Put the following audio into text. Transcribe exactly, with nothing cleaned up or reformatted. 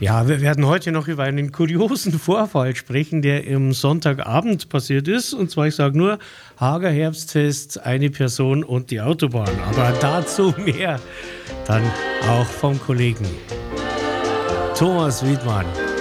Ja, wir werden heute noch über einen kuriosen Vorfall sprechen, der am Sonntagabend passiert ist. Und zwar, ich sage nur, Hager Herbstfest, eine Person und die Autobahn. Aber dazu mehr dann auch vom Kollegen Thomas Wiedmann.